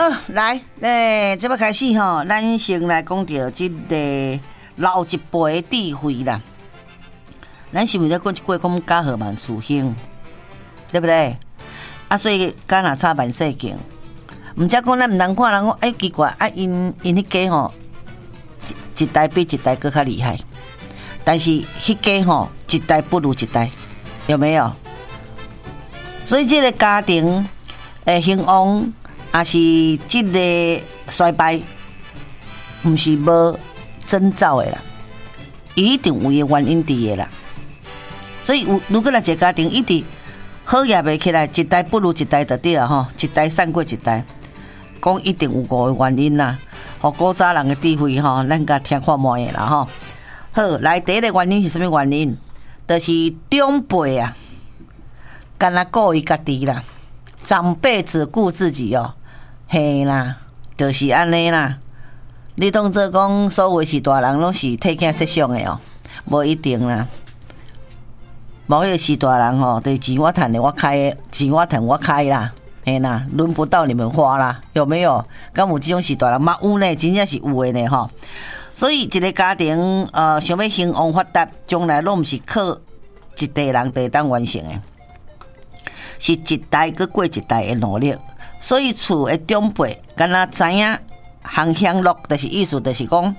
来，这要开始吼，咱先来讲到这个老一辈的智慧啦。咱是毋是咧讲一句讲家和万事兴，对不对？啊，所以家若差万事兴，毋则讲咱毋通看人讲，哎，奇怪，啊，因迄家吼，一代比一代更较厉害，但是迄家吼，一代不如一代，有没有？所以这个家庭兴旺，也是这个衰败，毋是无征兆的啦，一定有伊原因伫的啦。所以如果咱一个家庭一直好也袂起来，一代不如一代就对了吼，一代胜过一代，讲一定有五个原因啦。吼，古早人的智慧吼，咱甲听看卖的啦吼。好，来第一个原因是什么原因？就是长辈啊，干那顾伊家己啦，长辈只顾自己哦，嘿啦，就是安尼啦。你当做讲所有是大人拢是替囝设想的哦，无一定啦。无迄个是大人吼，就是钱我赚的我开的，钱我赚我开啦，嘿啦，轮不到你们花啦，有没有？敢有这种是大人嘛？有呢，真正是有的呢吼。所以一个家庭想要兴旺发达，将来拢毋是靠一代人就当完成的，是一代搁过一代的努力。所以厝的长辈敢若知影行享乐，就是意思就是讲，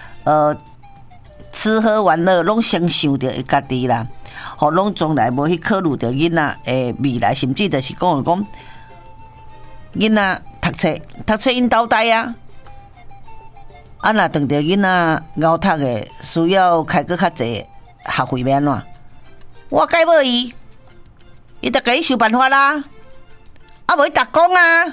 吃喝玩乐拢先想着伊家己啦。吼，拢从来无去考虑着囡仔诶未来，甚至就是讲囡仔读册因交代啊。啊，若当着囡仔熬读诶，需要开搁较济学费要安怎？我改无伊，伊得甲伊想办法啦。啊，无伊逐讲啊。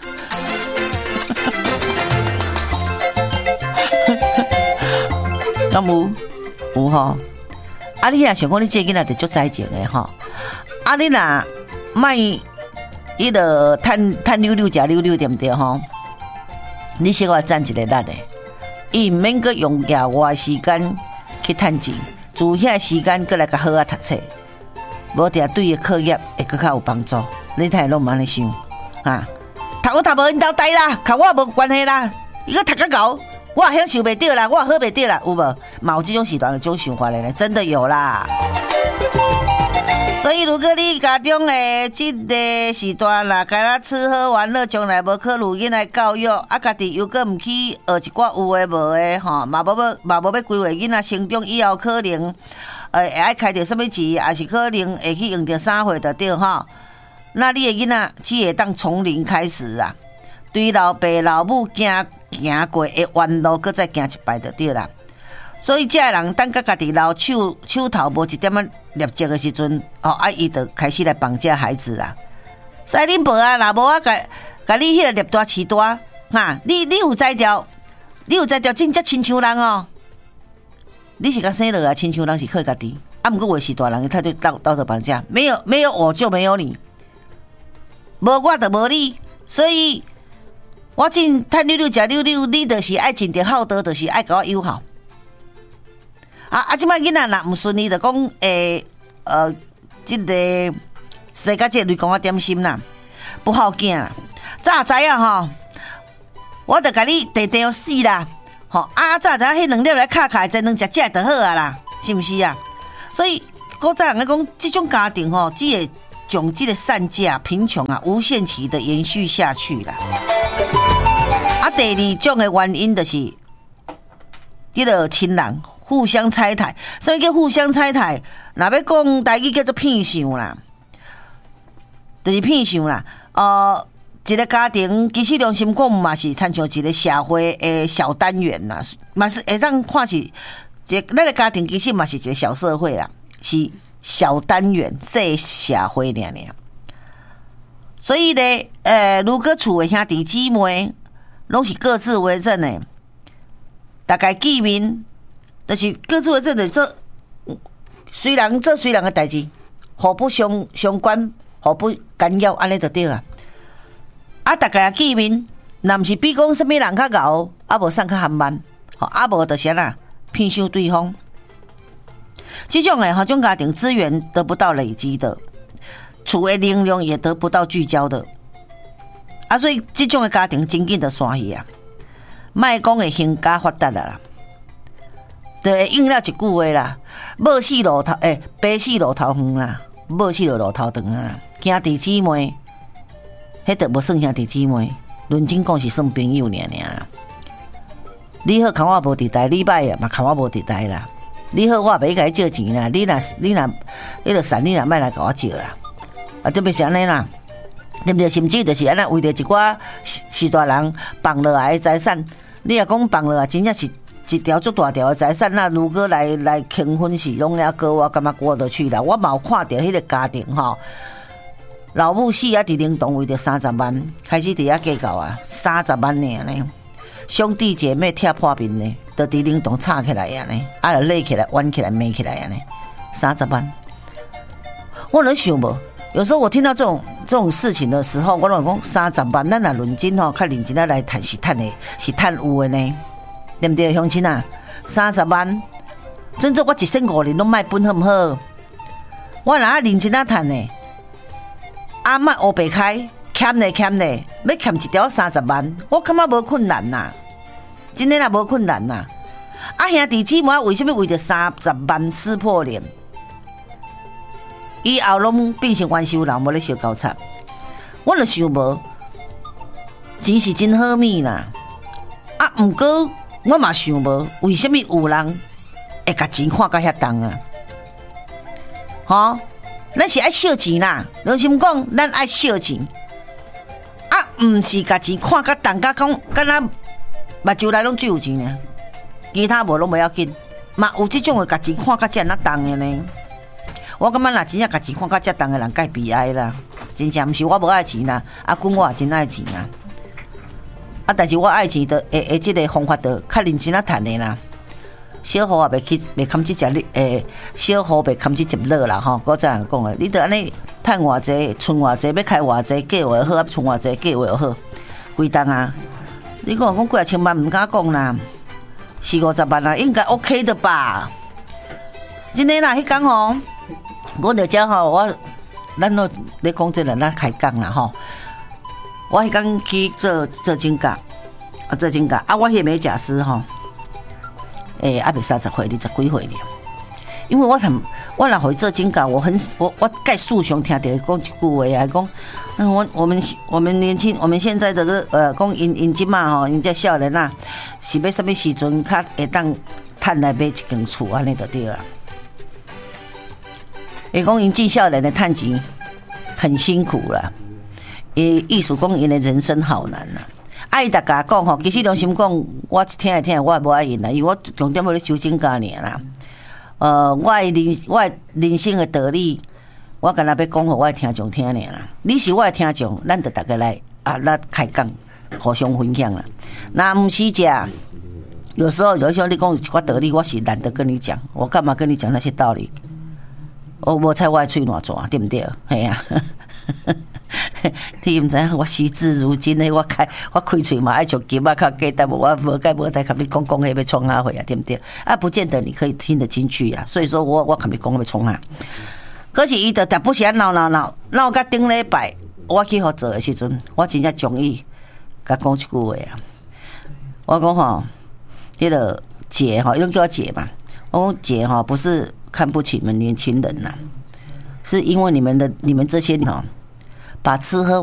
敢有吼？啊，你若想讲你这囡仔就足才情的吼，啊，你若卖伊落趁溜溜食溜溜对不对吼？你小可赚一个力的，伊毋免阁用额外时间去趁钱，自遐时间阁来甲好读册，无定对伊课业会阁较有帮助。你睇拢毋安尼想啊？读无因兜呆啦，甲我无关系啦，伊阁读较高。我享受袂到啦，我好袂到啦，有无？嘛有这种时段的这种想法的呢，真的有啦。所以如果你家中的这个时段啦，该啦吃喝玩乐，从来无考虑囡仔教育，啊，家己又搁毋去学一寡有诶无诶吼，嘛无要规划囡仔成长以后可能会爱开着什么钱，也是可能会去用着啥货就对吼。那你的囡仔只会当从零开始啊，对老爸老母行过的弯路，搁再行一摆就对啦。所以这个人等甲家己老手头无一点仔业绩的时阵，伊就开始来绑架孩子啦。使恁爸啊，若无啊，甲你迄个业大饲大，哈，你有才调，真正亲像人哦。你是甲生落来亲像人是靠家己，啊，毋过我是大人，他就道德绑架，没有我就没有你，无我就无你，所以。我真趁溜溜食溜溜，你就是爱尽着好德，就是爱甲我友好。即摆囡仔若毋顺利，就讲这个世界这类讲啊点心啦，不好囝啦。早知影吼，我着甲你地死啦，吼早知影迄两粒来卡再两只就好啊啦，是毋是啊？所以古早人咧讲，这种家庭吼，只会将这个善价贫穷啊无限期的延续下去啦。第二种的原因就是，迄个亲人互相拆台。什么叫互相拆台？若要讲台语叫做骗相啦，就是骗相啦。一个家庭其实良心讲嘛是参像一个社会的小单元啦，嘛是会当看是咱个家庭其实嘛是一个小社会啦，是小单元小社会尔。所以呢，如果厝的兄弟姊妹拢是各自为政的，大概见面就是各自为政的做虽然的代志，互不相关，互不干扰，安尼就对啊。大概见面，若毋是比讲什么人较敖，无送较含慢，无就是啦骗伤对方。这种这种家庭资源得不到累积的，厝的能量也得不到聚焦的。 啊，所以这种的家庭真紧就散去啊，莫讲会兴家发达啦，就会应了一句话啦，某死路头白死路头远啦，某死就路头长啊，兄弟姊妹，迄都无算兄弟姊妹，论真讲是算朋友尔啦。你好，看我无伫台，你歹啊嘛，看我无伫台啦。你好，我也袂甲你借钱啦。你若迄个善，你若莫来甲我借啦。啊，特别是安尼啦，对不对？甚至就是安尼，为着一寡是大人放落来的财产，你若讲放落来，真正是一条足大条的财产，那如果来平分是拢了过，我感觉过得去啦。我嘛有看到迄个家庭吼，老母死啊，伫灵堂为着30万，开始伫遐计较啊，30万呢。兄弟姐妹贴破面呢，就伫灵堂吵起来呀呢，啊，就累起来、弯起来、歪起来呀呢，30万。我能想无？有时候我听到这种事情的时候，我拢讲30万，咱若论真吼，较认真来谈是谈有的呢，对不对，乡亲啊？30万，真正我一生5年拢卖本好唔好？我若认真谈呢，啊，莫黑白开。欠咧，要欠一条30万，我感觉无困难呐，真诶啦，无困难呐。啊，兄弟姊妹为什么为着30万撕破脸？以后拢变成冤仇人，无咧烧交叉。我就想无，钱是真好物啦。啊，毋过我嘛想无，为什么有人会甲钱看甲遐重啊？吼，咱是爱烧钱啦，良心讲，咱爱烧钱。毋是家钱看甲重甲讲，敢若目睭内拢只有钱呢，其他无拢袂要紧。嘛有即种的家钱看甲遮那重的呢。我感觉若真正家钱看甲遮重的人，该悲哀啦。真正毋是我无爱钱啦，啊，阮我也真爱钱啊。啊，但是我爱钱的，即个方法就较认真赚的啦。小雨也袂堪即只小雨袂堪即只落啦吼。我再人讲诶，你着安尼。趁偌济，存偌济，要开偌济，计划好，啊，存偌济，计划好，规档啊！你讲几啊千万，唔敢讲啦，40-50万啊，应该 OK 的吧？真诶啦，迄天吼，我着讲吼，咱都咧讲这个，咱开讲啦吼。我迄天去做指甲，做指甲啊，我迄美甲师吼，还袂30岁，20几岁了。因为我若互伊做指甲，我介诉上听到讲一句话啊，讲，我们年轻，我们现在的讲因即嘛吼，因这少年啊，是要什么时阵较会当趁来买一间厝安尼就对啦。伊讲因这少年的趁钱很辛苦啦，意思讲因的人生好难啦。爱大家讲吼，其实良心讲，我听来听，我也无爱因啦，因为我重点要咧修指甲尔啦。我人生的道理，我干那要讲互我的听众听尔啦。你是我的听众，咱就大家来咱开讲，互相分享啦。那毋是这，有时候你讲一寡道理，我是懒得跟你讲，我干嘛跟你讲那些道理？我猜我的嘴偌大，对不对？系啊。你毋知影我时至如今呢，我开嘴嘛爱像金啊，较简单，我无甲甲你讲迄要创啥货啊，对不对？啊，不见得你可以听得进去啊。所以说我甲你讲要创啥，可是伊就逐不时啊闹到顶礼拜，我去互做的时阵，我真正中意甲讲一句话啊。我讲吼，迄个姐吼，用叫我姐嘛。我讲姐吼，不是看不起你们年轻人呐，是因为你们这些吼，把吃喝